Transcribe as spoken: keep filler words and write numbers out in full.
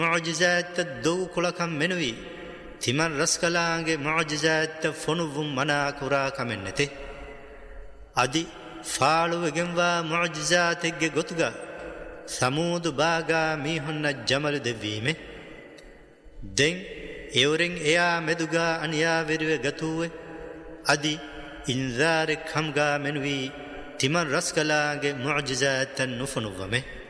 معجزات دو كلكم منوي تمن رسكلانගේ معجزات فنوم منا كورا كمنته أدي فالوගෙන්වා معجزاتගේ ගොතුගා සමූදු බාගා මීහොන්න ජමල දෙවීමේ දෙන් එවරෙන් එයා මෙදුගා අනියා වෙරුවේ ගතුවේ අදි ඉන්සාර කම්ගා මෙනුවි තිමන් රස්කලාගේ මුඅ්ජිසාතන් නුෆනුවමේ